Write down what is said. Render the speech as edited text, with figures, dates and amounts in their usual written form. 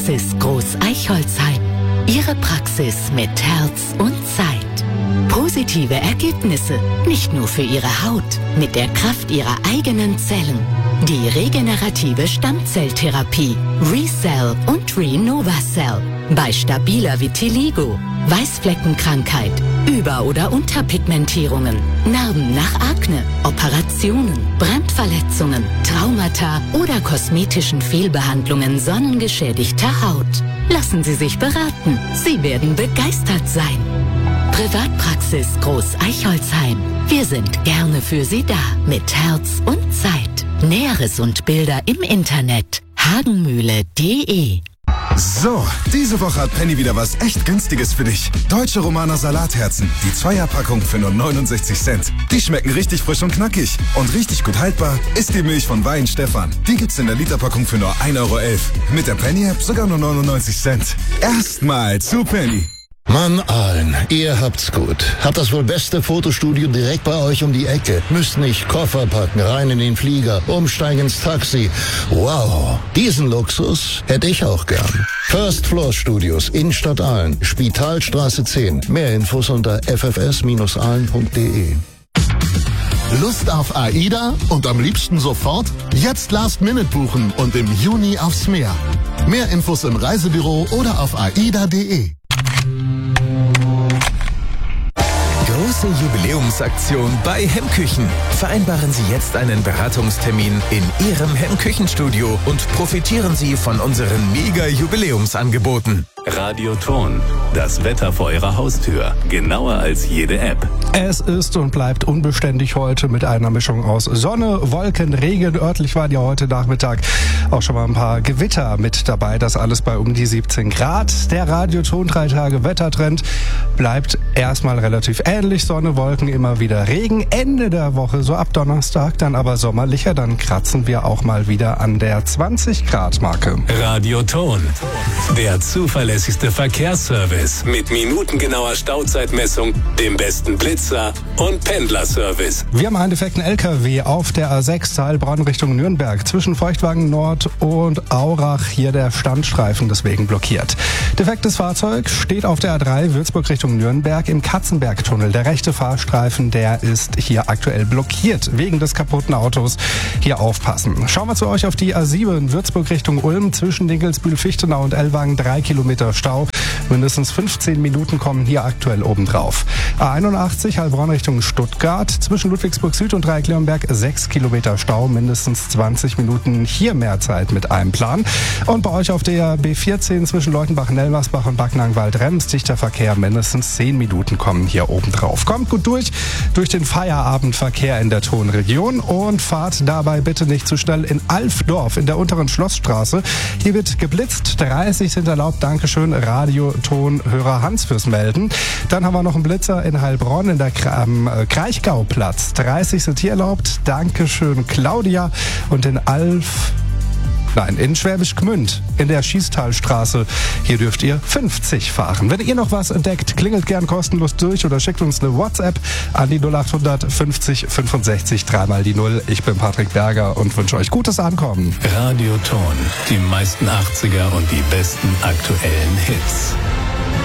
Praxis Groß Eichholzheim. Ihre Praxis mit Herz und Zeit. Positive Ergebnisse, nicht nur für Ihre Haut, mit der Kraft Ihrer eigenen Zellen. Die regenerative Stammzelltherapie ReCell und RenovaCell. Bei stabiler Vitiligo, Weißfleckenkrankheit, Über- oder Unterpigmentierungen, Narben nach Akne, Operationen, Brandverletzungen, Traumata oder kosmetischen Fehlbehandlungen sonnengeschädigter Haut. Lassen Sie sich beraten. Sie werden begeistert sein. Privatpraxis Groß Eichholzheim. Wir sind gerne für Sie da. Mit Herz und Zeit. Näheres und Bilder im Internet. hagenmühle.de. So, diese Woche hat Penny wieder was echt Günstiges für dich. Deutsche Romaner Salatherzen. Die Zweierpackung für nur 69 Cent. Die schmecken richtig frisch und knackig. Und richtig gut haltbar ist die Milch von Wein Stefan. Die gibt's in der Literpackung für nur 1,11 Euro. Mit der Penny-App sogar nur 99 Cent. Erstmal zu Penny. Mann, Aalen, ihr habt's gut. Habt das wohl beste Fotostudio direkt bei euch um die Ecke. Müsst nicht Koffer packen, rein in den Flieger, umsteigen ins Taxi. Wow, diesen Luxus hätte ich auch gern. First Floor Studios, Innenstadt Aalen, Spitalstraße 10. Mehr Infos unter ffs-aalen.de. Lust auf AIDA und am liebsten sofort? Jetzt Last-Minute buchen und im Juni aufs Meer. Mehr Infos im Reisebüro oder auf aida.de. Große Jubiläumsaktion bei Hemmküchen. Vereinbaren Sie jetzt einen Beratungstermin in Ihrem Hemmküchenstudio und profitieren Sie von unseren Mega-Jubiläumsangeboten. Radioton, das Wetter vor Ihrer Haustür. Genauer als jede App. Es ist und bleibt unbeständig heute mit einer Mischung aus Sonne, Wolken, Regen. Örtlich waren ja heute Nachmittag auch schon mal ein paar Gewitter mit dabei. Das alles bei um die 17 Grad. Der Radioton 3 Tage Wettertrend bleibt erstmal relativ ähnlich. Sonne, Wolken, immer wieder Regen. Ende der Woche, so ab Donnerstag, dann aber sommerlicher. Dann kratzen wir auch mal wieder an der 20 Grad Marke. Radioton, der zuverlässigste Verkehrsservice mit minutengenauer Stauzeitmessung, dem besten Blitzer und Pendlerservice. Wir haben einen defekten LKW auf der A6 Heilbronn Richtung Nürnberg. Zwischen Feuchtwagen Nord und Aurach hier der Standstreifen deswegen blockiert. Defektes Fahrzeug steht auf der A3 Würzburg Richtung Nürnberg im Katzenbergtunnel. Der rechte Fahrstreifen, der ist hier aktuell blockiert wegen des kaputten Autos. Hier aufpassen. Schauen wir zu euch auf die A7 Würzburg Richtung Ulm. Zwischen Dinkelsbühl, Fichtenau und Ellwangen 3 Kilometer Stau. Mindestens 15 Minuten kommen hier aktuell obendrauf. A81 Heilbronn Richtung Stuttgart. Zwischen Ludwigsburg Süd und Dreieckleonberg 6 Kilometer Stau. Mindestens 20 Minuten hier mehr Zeit mit einem Plan. Und bei euch auf der B14 zwischen Leutenbach, Nelmersbach und Backnang-Waldrems dichter Verkehr. Mindestens 10 Minuten kommen hier obendrauf. Kommt gut durch den Feierabendverkehr in der Tonregion und fahrt dabei bitte nicht zu schnell in Alfdorf in der unteren Schlossstraße. Hier wird geblitzt. 30 sind erlaubt. Dankeschön, Radiotonhörer Hans fürs Melden. Dann haben wir noch einen Blitzer in Heilbronn am Kraichgauplatz. 30 sind hier erlaubt. Dankeschön, Claudia. Und in Schwäbisch Gmünd in der Schießtalstraße. Hier dürft ihr 50 fahren. Wenn ihr noch was entdeckt, klingelt gern kostenlos durch oder schickt uns eine WhatsApp an die 0800 50 65 3 die 0. Ich bin Patrick Berger und wünsche euch gutes Ankommen. Radioton, die meisten 80er und die besten aktuellen Hits.